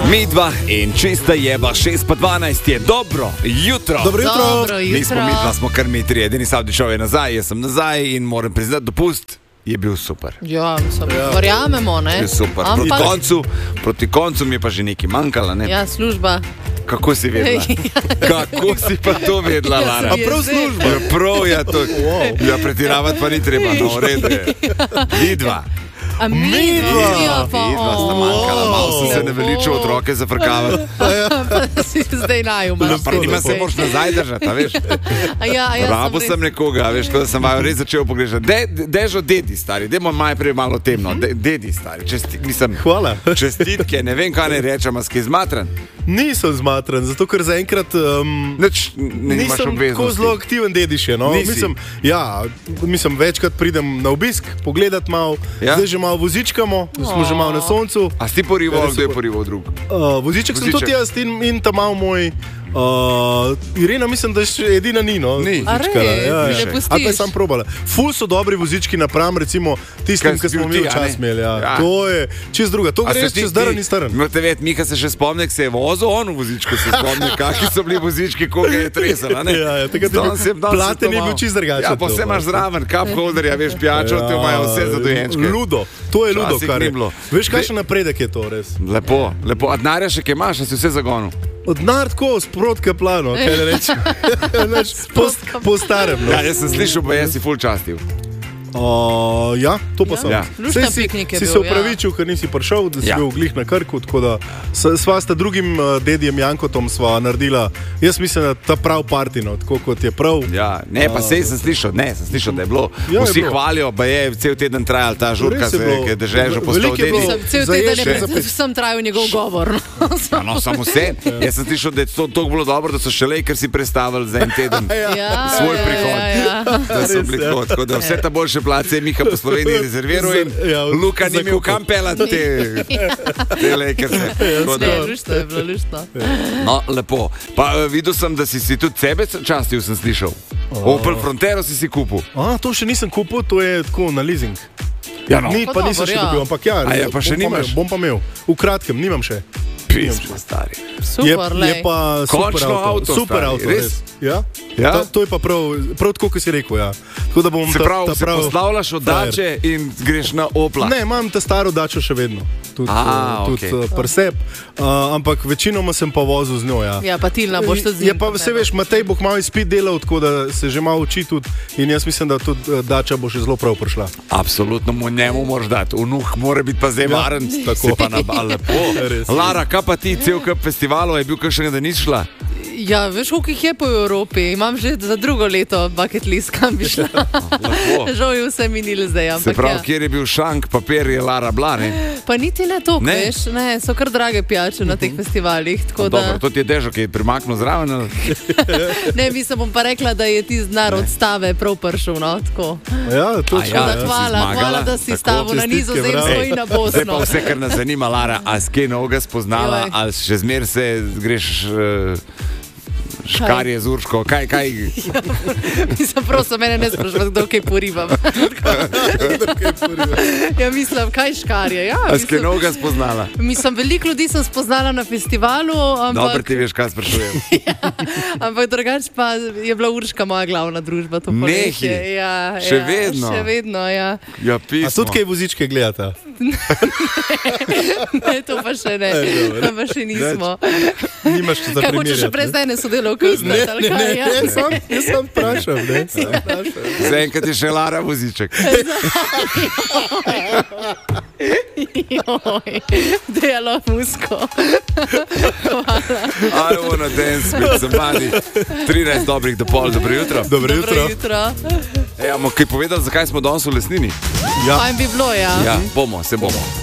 Midva in čista jeba, 6:12 je dobro jutro. Dobro jutro. Nismo midva, smo kar mi tri. Edini Savdičov je nazaj, jaz sem nazaj in moram priznati, dopust je bil super. Ja, verjamemo, ne? Je super. Proti koncu mi je pa že nekaj manjkalo, ne? Ja, služba. Kako si vedela? Kako si pa to vedela, Lara? A prav služba? Ja, prav, ja, to. Ja, pretiravati pa ni treba, no, v redu je. Midva. A Midva pa sta manjkala, malo sem se naveličal otroke zafrkavati. Pa si zdaj najumaš. Pa nima se moš nazaj držati, a veš? Rabo sem nekoga, veš, ko sem malo res začel pogrešati. Dežo dedi, stari, dajmo najprej malo temno. Dedi, stari, hvala. Čestitke, ne vem, kaj ne rečem, a si zmatran? Nisem zmatran, zato ker zaenkrat nisem tako zelo aktiven dediš je, no? Mislim, večkrat pridem na obisk, pogledat malo, zdaj že malo vozičkamo, smo že malo na soncu. A si porival, kdo je porival drug? Voziček sem tudi jaz in ta malo moj. Irena, mislim, da še edina ni, no? Ni. A res, ne pustiš. Ali pa sam probala. Ful so dobri vozički napram, recimo, tistim, ki smo mi včas imeli. Ja. To je čist druga. To gre čez daran in staran. Morate vedeti, Miha se še spomne, ko se je vozil on v vozičku, se spomne, kakšni so bili vozički, koga je tresel, ne? Ja, platen je bil čist drugačen. Ja, pa vse imaš zraven, cup holderja, veš, pijačo, te imajo vse za dojenčke. Ludo, to je ludo, kar je. Veš, kakšen napredek je to, res? Lepo. A denarja še kaj imaš, a si vse zagonil? Odnar tako, sprot kaplano, kaj ne rečem. Po starem. No. Ja, jaz sem slišal, pa jaz si ful častil. Ja, to pa sem. Ja. Si se upravičil, ker nisi prišel, da si bil glih na Krku, tako da sva sta drugim dedijem Jankotom sva naredila, jaz mislim, da ta prav partino, tako kot je prav. Ja, ne, pa sem slišal, da je bilo. Vsi hvalijo, pa je cel teden trajal ta žurka, ki je dežežo postal dedi. Cel teden je sem trajal njegov govor. No, samo vse. Jaz sem slišal, da je to tako bilo dobro, da so šele, ker si predstavili za en teden svoj prihod. Da so bili tako, da vse ta boljše place je Miha po Sloveniji rezerviral in Luka ni imel kam pelati te Lakerse. Luštno je bilo, luštno. No, lepo. Pa videl sem, da si tudi sebe častil, sem slišal. Opel Frontero si kupil. To še nisem kupil, to je tako na leasing. Ja, no. Ni, pa nisem še dobil, ampak pa še nimaš? Bom pa imel. V kratkem, nimam še. Pismo, stari. Super, je pa super avto, res? Ja? To je pa prav tako, kot si rekel, ja. Tako da bom se poslavljaš od dače in greš na Opla? Ne, imam ta staro dačo še vedno. Tudi Persep, ampak večinoma sem pa vozil z njo, ja. Ja, pa Tilna boš tudi z njim. Ja, pa vse veš, Matej bo malo izpit delal, tako da se že malo uči tudi in jaz mislim, da tudi dača bo še zelo prav prišla. Absolutno, njemu moraš dati. Vnuh mora biti pa zdaj varen, se pa nabal lepo. Lara, kaj pa ti, cel kup festivalov je bil kakšnega, da nisi šla? Ja, veš, koliko jih je po Evropi. Imam že za drugo leto bucket list, kam bi šla. Žal je vse minilo zdaj. Se pravi, kjer je bil šank, papir je Lara bila, ne? Pa niti ne to, veš. Ne, so kar drage pijače na teh festivalih. Dobro, to ti je Dežo, ki je primaknil zraven. Ne, mislim, bom pa rekla, da je ti znar od stave prav prišel, no, tako. Ja, točno. Hvala, da si stavil na Nizozemsko in na Bosno. Zdaj pa vse, kar nas zanima, Lara, a s kaj novega spoznala, ali še zmer se greš škarje z Urško, kaj? Mislim, prosim, mene ne sprašujem, kdo kaj porivam. Ja, mislim, kaj škarje? Ja, a s kaj novega spoznala? Mislim, veliko ljudi sem spoznala na festivalu, ampak... Dobro, ti veš, kaj sprašujem. Ampak drugač pa je bila Urška moja glavna družba. Nehi? Ja, še vedno? Še vedno, ja. Ja, pismo. A tudi kaj vozičke gledata? Ne, to pa še ne. To pa še nismo. Nimaš za primerjati. Kaj hočeš še prej zdaj ne sodelovati? Jaz sem vprašal, ne? Zdaj enkrat je še Lara voziček. Dejalo musko. I wanna dance with somebody. 13 dobrih do pol, dobro jutro. Dobro jutro. Bomo kaj povedali, zakaj smo danes v Lesnini? Ja. Pa jim bi bilo, ja. Ja, se bomo.